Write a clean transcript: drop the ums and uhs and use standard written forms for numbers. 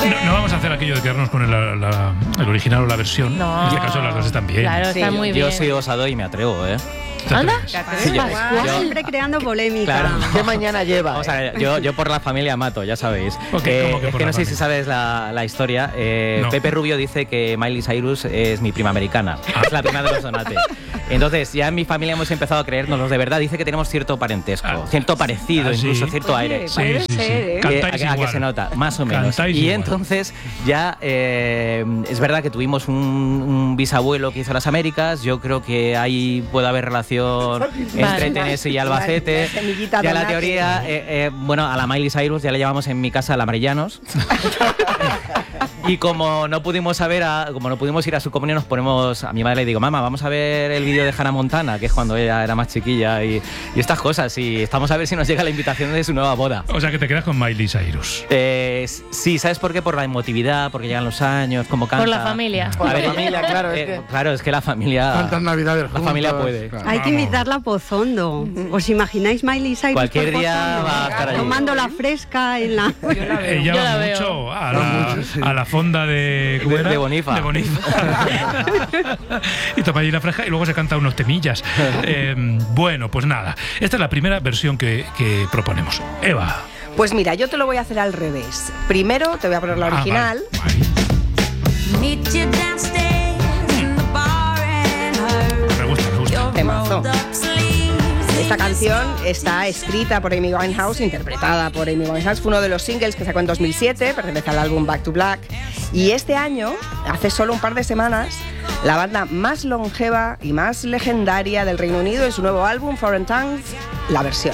No vamos a hacer aquello de quedarnos con el original o la versión. No. En este caso las dos están bien. Claro, está muy bien. Yo soy osado y me atrevo, ¿eh? ¿Anda? Sí, Siempre creando polémica. Claro. ¿Qué mañana lleva? Vamos a ver, yo por la familia mato, ya sabéis. ¿Cómo que Es por que la no sé familia? si sabes la historia. No. Pepe Rubio dice que Miley Cyrus es mi prima americana. Es la prima de los Donate. Entonces, ya en mi familia hemos empezado a creérnoslos de verdad. Dice que tenemos cierto parentesco, cierto parecido, ¿sí? incluso cierto aire. Puede ser, ¿eh? Cantáis A que igual. se nota, más o menos. Cantáis Y igual. entonces ya es verdad que tuvimos un bisabuelo que hizo las Américas. Yo creo que ahí puede haber relación entre Tennessee y Albacete. La semillita Ya la Donate. teoría, bueno, a la Miley Cyrus ya le llamamos en mi casa la Marellanos. Y como no pudimos ir a su comunión, nos ponemos, a mi madre le digo, mamá, vamos a ver el vídeo de Hannah Montana, que es cuando ella era más chiquilla, y estas cosas, y estamos a ver si nos llega la invitación de su nueva boda. O sea que te quedas con Miley Cyrus. Sí, ¿sabes por qué? Por la emotividad, porque llegan los años, cómo canta. Por la familia. Por la A ver, familia, claro, es que- claro, es que la familia... Tantas navidades juntos. La familia puede. Claro. Hay que invitarla a Pozondo. ¿Os imagináis Miley Cyrus Cualquier por día Pozondo? va a estar allí. Tomando la fresca en la... Ella Yo va la veo. mucho a la fonda de... ¿cómo era? De Bonifa. De Bonifa. Y toma allí la fresca y luego se canta unos temillas. Bueno, pues nada. Esta es la primera versión que proponemos. Eva. Pues mira, yo te lo voy a hacer al revés. Primero te voy a poner la original. Vale. Me gusta. Temazo. Esta canción está escrita por Amy Winehouse, interpretada por Amy Winehouse. Fue uno de los singles que sacó en 2007, pertenece al álbum Back to Black. Y este año, hace solo un par de semanas, la banda más longeva y más legendaria del Reino Unido, en su nuevo álbum, Foreign Tongues, la versión.